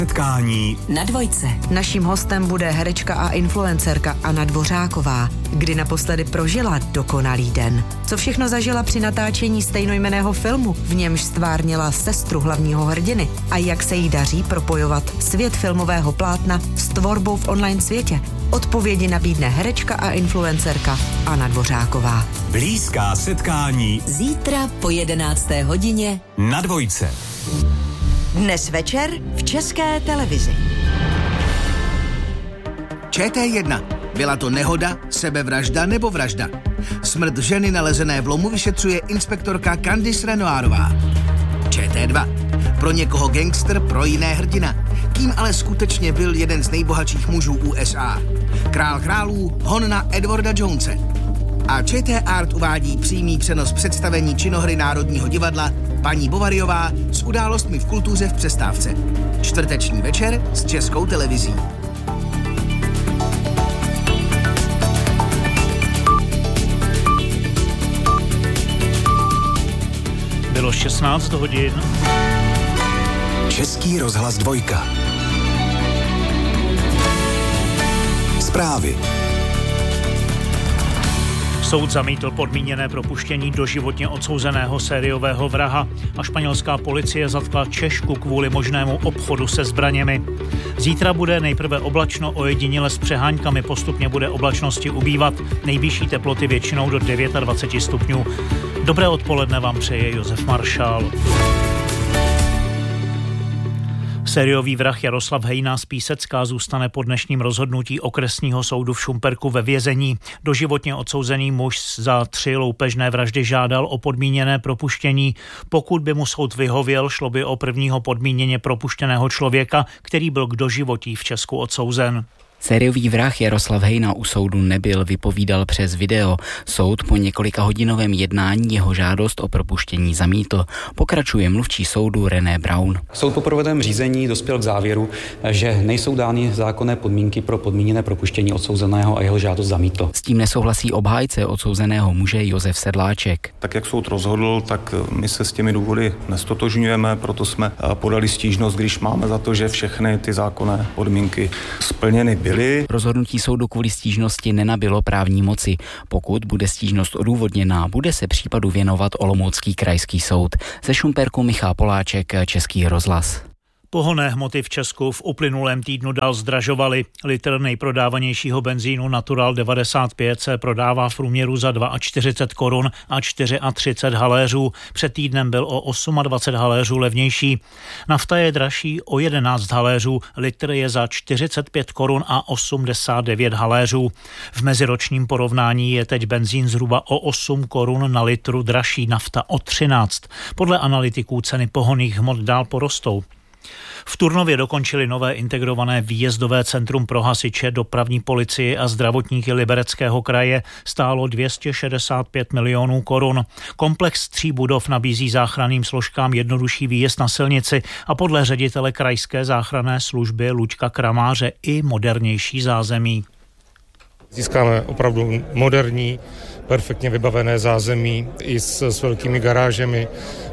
Setkání na Dvojce. Naším hostem bude herečka a influencerka Anna Dvořáková. Kdy naposledy prožila dokonalý den? Co všechno zažila při natáčení stejnojmenného filmu, v němž stvárnila sestru hlavního hrdiny? A jak se jí daří propojovat svět filmového plátna s tvorbou v online světě? Odpovědi nabídne herečka a influencerka Anna Dvořáková. Blízká setkání Zítra po 11. hodině na Dvojce. Dnes večer v České televizi. ČT1. Byla to nehoda, sebevražda nebo vražda? Smrt ženy nalezené v lomu vyšetřuje inspektorka Candice Renoirová. ČT2. Pro někoho gangster, pro jiné hrdina. Kým ale skutečně byl jeden z nejbohatších mužů USA? Král králů, hon na Edwarda Jonese. A ČT Art uvádí přímý přenos představení činohry Národního divadla Paní Bovaryová s událostmi v kultuře v přestávce. Čtvrteční večer s Českou televizí. Bylo 16 hodin. Český rozhlas Dvojka. Zprávy. Soud zamítl podmíněné propuštění doživotně odsouzeného sériového vraha a španělská policie zatkla Češku kvůli možnému obchodu se zbraněmi. Zítra bude nejprve oblačno, ojediněle s přeháňkami, postupně bude oblačnosti ubývat, nejvyšší teploty většinou do 29 stupňů. Dobré odpoledne vám přeje Josef Maršál. Sériový vrah Jaroslav Hejna z Písecka zůstane po dnešním rozhodnutí okresního soudu v Šumperku ve vězení. Doživotně odsouzený muž za 3 loupežné vraždy žádal o podmíněné propuštění. Pokud by mu soud vyhověl, šlo by o prvního podmíněně propuštěného člověka, který byl k doživotí v Česku odsouzen. Sériový vrah Jaroslav Hejna u soudu nebyl, vypovídal přes video. Soud po několikahodinovém jednání jeho žádost o propuštění zamítl. Pokračuje mluvčí soudu René Braun. Soud po provedeném řízení dospěl k závěru, že nejsou dány zákonné podmínky pro podmíněné propuštění odsouzeného a jeho žádost zamítl. S tím nesouhlasí obhájce odsouzeného muže Josef Sedláček. Tak jak soud rozhodl, tak my se s těmi důvody nestotožňujeme, proto jsme podali stížnost, když máme za to, že všechny ty zákonné podmínky splněny byly. Rozhodnutí soudu kvůli stížnosti nenabylo právní moci. Pokud bude stížnost odůvodněná, bude se případu věnovat Olomoucký krajský soud. Ze Šumperku Michal Poláček, Český rozhlas. Pohonné hmoty v Česku v uplynulém týdnu dál zdražovaly. Litr nejprodávanějšího benzínu Natural 95 se prodává v průměru za 42 korun a 34 haléřů. Před týdnem byl o 28 haléřů levnější. Nafta je dražší o 11 haléřů, litr je za 45 korun a 89 haléřů. V meziročním porovnání je teď benzín zhruba o 8 korun na litru dražší, nafta o 13. Podle analytiků ceny pohonných hmot dál porostou. V Turnově dokončili nové integrované výjezdové centrum pro hasiče, dopravní policii a zdravotníky Libereckého kraje. Stálo 265 milionů korun. Komplex 3 budov nabízí záchranným složkám jednodušší výjezd na silnici a podle ředitele krajské záchranné služby Luďka Kramáře i modernější zázemí. Získáme opravdu moderní, perfektně vybavené zázemí i s velkými garážemi,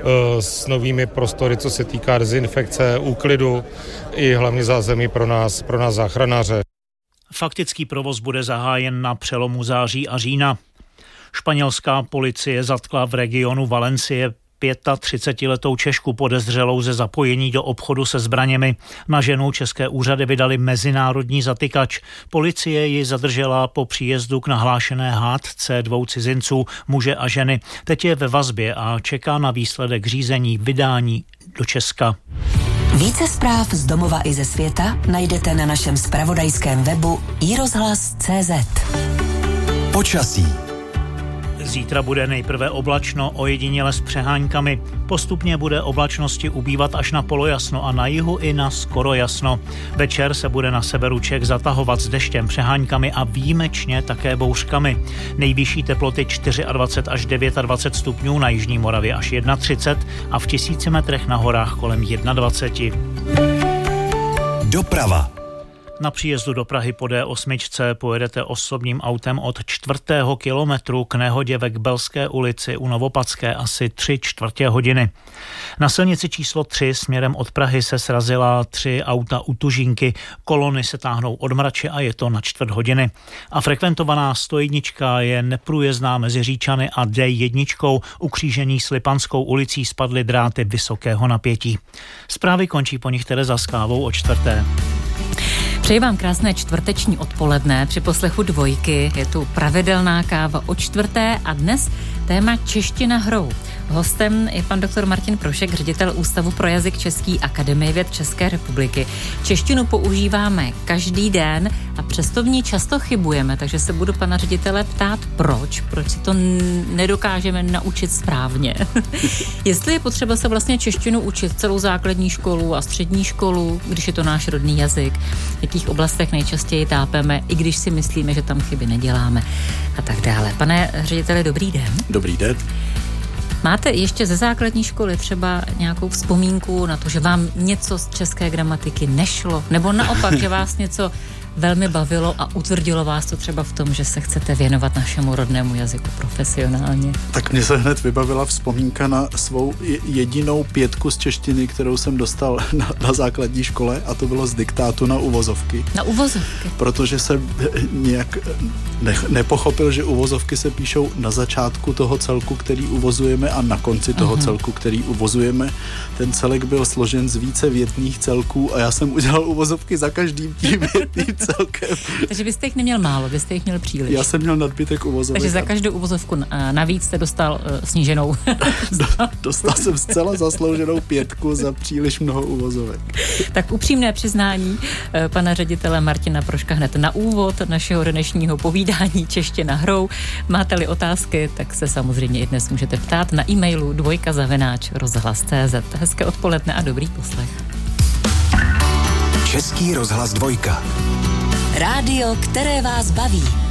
s novými prostory, co se týká dezinfekce, úklidu i hlavně zázemí pro nás záchranáře. Faktický provoz bude zahájen na přelomu září a října. Španělská policie zatkla v regionu Valencie 35letou Češku podezřelou ze zapojení do obchodu se zbraněmi. Na ženu české úřady vydali mezinárodní zatykač. Policie ji zadržela po příjezdu k nahlášené hádce 2 cizinců, muže a ženy. Teď je ve vazbě a čeká na výsledek řízení vydání do Česka. Více zpráv z domova i ze světa najdete na našem zpravodajském webu iRozhlas.cz. Počasí. Zítra bude nejprve oblačno, ojediněle s přeháňkami. Postupně bude oblačnosti ubývat až na polojasno a na jihu i na skoro jasno. Večer se bude na severu Čech zatahovat s deštěm, přeháňkami a výjimečně také bouřkami. Nejvyšší teploty 24 až 29 stupňů, na jižní Moravě až 31 a v 1000 metrech na horách kolem 21. Doprava. Na příjezdu do Prahy po D8 pojedete osobním autem od 4. kilometru k nehodě ve Kbelské ulici u Novopadské asi 3/4 hodiny. Na silnici číslo 3 směrem od Prahy se srazila 3 auta u Tužínky. Kolony se táhnou od Mrače a je to na 1/4 hodiny. A frekventovaná 101 je neprůjezdná mezi Říčany a D1. U křížení s Lipanskou ulicí spadly dráty vysokého napětí. Zprávy končí po nich Tereza s kávou o 4. Přeji vám krásné čtvrteční odpoledne. Při poslechu Dvojky je tu pravidelná káva o 4. a dnes téma čeština hrou. Hostem je pan doktor Martin Prošek, ředitel Ústavu pro jazyk český Akademie věd České republiky. Češtinu používáme každý den a přesto v ní často chybujeme, takže se budu pana ředitele ptát, proč si to nedokážeme naučit správně. Jestli je potřeba se vlastně češtinu učit celou základní školu a střední školu, když je to náš rodný jazyk, v jakých oblastech nejčastěji tápeme, i když si myslíme, že tam chyby neděláme a tak dále. Pane řediteli, dobrý den. Dobrý den. Máte ještě ze základní školy třeba nějakou vzpomínku na to, že vám něco z české gramatiky nešlo? Nebo naopak, že vás něco velmi bavilo a utvrdilo vás to třeba v tom, že se chcete věnovat našemu rodnému jazyku profesionálně? Tak mně se hned vybavila vzpomínka na svou jedinou 5 z češtiny, kterou jsem dostal na základní škole, a to bylo z diktátu na uvozovky. Na uvozovky? Protože jsem nějak nepochopil, že uvozovky se píšou na začátku toho celku, který uvozujeme, a na konci toho celku, který uvozujeme. Ten celek byl složen z více větných celků a já jsem udělal uvozovky za každým tím větným celkem. Takže byste jich neměl málo, byste jich měl příliš. Já jsem měl nadbytek uvozovek. Takže za každou uvozovku navíc jste dostal sníženou. Dostal jsem zcela zaslouženou 5 za příliš mnoho uvozovek. Tak upřímné přiznání pana ředitele Martina Proška hned na úvod našeho dnešního povídání Čeština hrou. Máte-li otázky, tak se samozřejmě i dnes můžete ptát na e-mailu dvojka@rozhlas.cz. Hezké odpoledne a dobrý poslech. Český rozhlas 2. Rádio, které vás baví.